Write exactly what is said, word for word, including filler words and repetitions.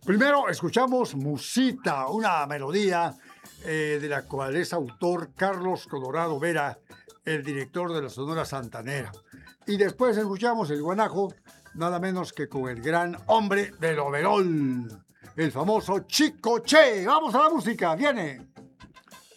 Primero escuchamos Musita, una melodía eh, de la cual es autor Carlos Colorado Vera, el director de la Sonora Santanera. Y después escuchamos el guanajo, nada menos que con el gran hombre del overol, el famoso Chico Che. Vamos a la música, viene.